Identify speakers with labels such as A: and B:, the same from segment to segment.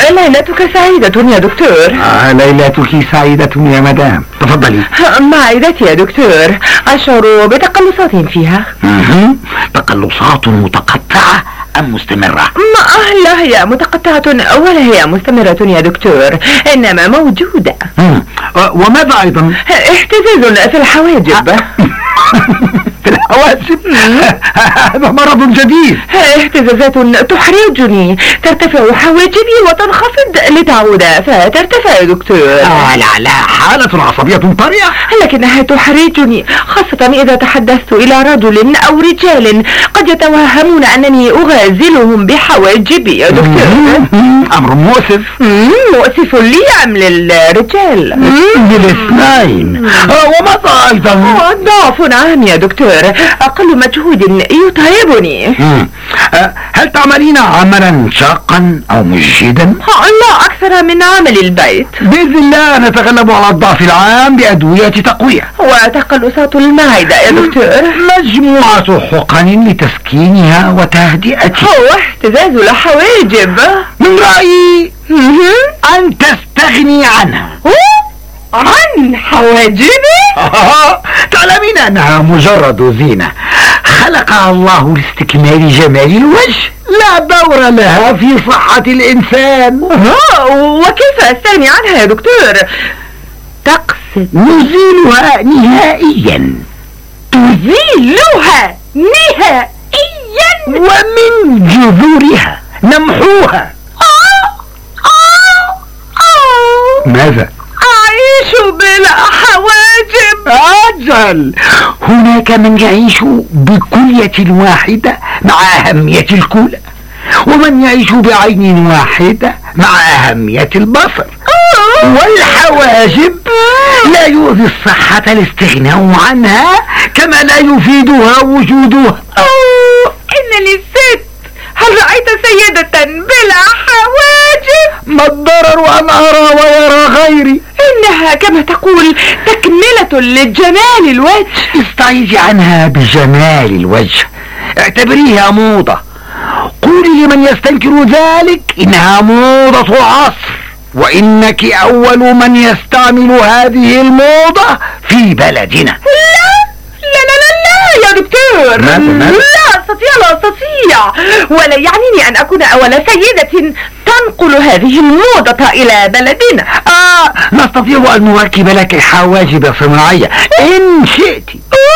A: ليلتك سعيدة يا دكتور.
B: ليلتك سعيدة يا مدام، تفضلي.
A: معدتي يا دكتور أشعر بتقلصات فيها.
B: تقلصات متقطعة أم مستمرة؟
A: لا هي متقطعة ولا هي مستمرة يا دكتور، إنما موجودة.
B: وماذا أيضا؟
A: اهتزاز في الحواجب.
B: في الحواجب؟ هذا مرض جديد.
A: اهتزازات تحرجني، ترتفع حواجبي وتنخفض لتعود فترتفع يا دكتور.
B: لا حالة عصبية طارئة،
A: لكنها تحرجني خاصة إذا تحدثت إلى رجل أو رجال قد يتوهمون أنني أغازلهم بحواجبي يا دكتور.
B: أمر مؤسف.
A: مؤسف لي أم للرجال؟
B: للاثنين. وماذا أيضا؟
A: ضعف عام يا دكتور، أقل مجهود يتعبني.
B: هل تعملين عملا شاقا أو مجهدا؟
A: لا أكثر من عمل البيت.
B: بإذن الله نتغلب على الضعف العام بأدوية تقوية.
A: وتقلصات المعدة يا دكتور؟
B: مجموعة حقن لتسكينها وتهدئتها.
A: واهتزاز الحواجب.
B: من رأيي أن تستغني عنها.
A: عن حواجبي؟
B: تعلمين أنها مجرد زينة خلقها الله لاستكمال جمال الوجه، لا دور لها في صحة الإنسان.
A: وكيف أستغني عنها يا دكتور؟ تقصد
B: نزيلها نهائيا.
A: تزيلها نهائيا؟
B: ومن جذورها نمحوها. ماذا؟
A: أعيش بلا حواجب.
B: أجل، هناك من يعيش بكلية واحدة مع أهمية الكلى، ومن يعيش بعين واحدة مع أهمية البصر. والحواجب لا يؤذي الصحة الاستغناء عنها كما لا يفيدها وجودها.
A: إن للست، هل رأيت سيدة بلا حواجب؟
B: ما الضرر أن أرى ويرى غيري؟
A: إنها كما تقول تكملة لجمال الوجه.
B: استعيذي عنها بجمال الوجه، اعتبريها موضة. قولي لمن يستنكر ذلك إنها موضة العصر، وإنك أول من يستعمل هذه الموضة في بلدنا.
A: لا يا دكتور. لا أستطيع ولا يعنيني أن أكون أول سيدة تنقل هذه الموضة إلى بلدنا.
B: نستطيع أن نركب لك حواجب صناعية إن شئت.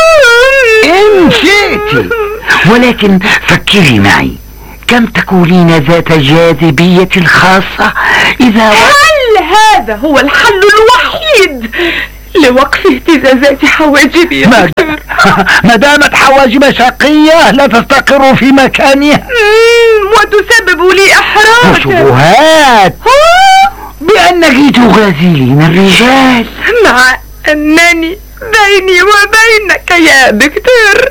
B: ولكن فكري معي، كم تكونين ذات جاذبية خاصة إذا
A: هل هذا هو الحل الوحيد لوقف اهتزازات حواجبي؟
B: ما دامت حواجب شقية لا تستقر في مكانها
A: وتسبب لي إحراجا
B: وشبهات بأنك تغازلين الرجال،
A: مع أنني بيني وبينك يا دكتور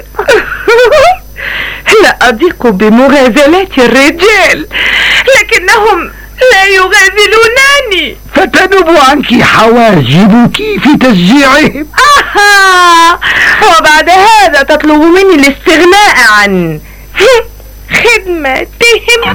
A: لا أضيق بمغازلات الرجال، لكنهم لا يغازلونني.
B: فتنب عنك حواجبك في تشجيعهم.
A: وبعد هذا تطلب مني الاستغناء عن خدمتهم.